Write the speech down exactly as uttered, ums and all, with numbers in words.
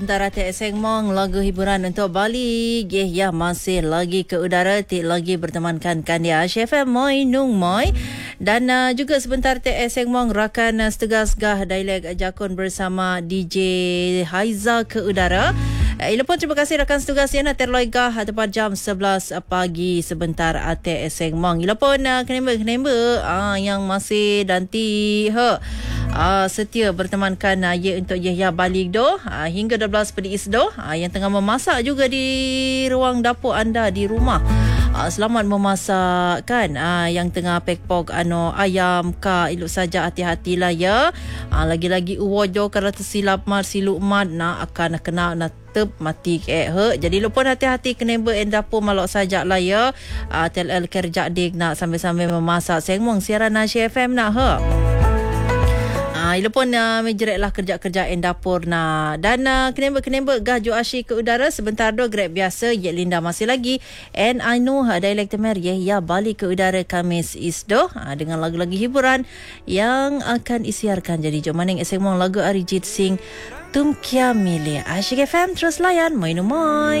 Antara Tek Seng Mong, lagu hiburan untuk Bali. Gih ya, masih lagi ke udara, tik lagi bertemankan Kandia Asia F M Moi Nung Moi. Dan uh, juga sebentar Tek Seng Mong rakan uh, setegas gah dialek Jakun bersama D J Haiza ke udara. Ila pun terima kasih rakan setugas yang terloi gah tepat jam sebelas pagi sebentar Tek Seng Mong. Ila pun uh, kenemba-kenemba uh, yang masih danti he. Uh, setia bertemankan uh, ye untuk Yahya balik doh uh, hingga dua belas pedi isdoh uh, yang tengah memasak juga di ruang dapur anda di rumah. Uh, selamat memasak kan, uh, yang tengah pekpok ano ayam ka iluk saja hati-hatilah ya. Uh, lagi-lagi uwojo kalau tersilap mat siluk mat nak akan kena nak tep mati ke he. Jadi lu pun hati-hati kena ber dapur malok saja lah ya. Uh, tel el kerja dik nak sambil-sambil memasak sengmong siaran Asia F M nak he. Ah, ila pun uh, menjerat lah kerja-kerja en dapur na. Dan uh, kenembak-kenembak gah jo asyik ke udara sebentar do grab biasa Yet Linda masih lagi. And I know uh, dialek temer ya, ya balik ke udara Kamis isdo uh, dengan lagu-lagu hiburan yang akan isiarkan. Jadi jom maning eseng mong lagu Arijit Singh Tum Kya Mile. Asyik F M terus layan moi no moi.